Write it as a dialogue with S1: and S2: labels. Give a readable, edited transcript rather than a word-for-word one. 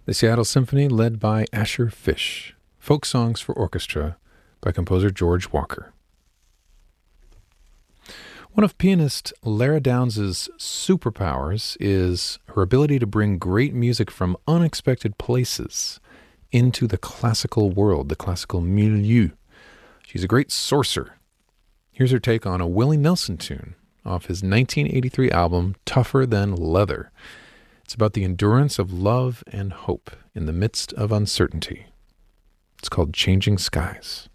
S1: The Seattle Symphony, led by Asher Fish. Folk Songs for Orchestra by composer George Walker. One of pianist Lara Downs' superpowers is her ability to bring great music from unexpected places into the classical world, the classical milieu. She's a great sorcerer. Here's her take on a Willie Nelson tune off his 1983 album, Tougher Than Leather. It's about the endurance of love and hope in the midst of uncertainty. It's called Changing Skies.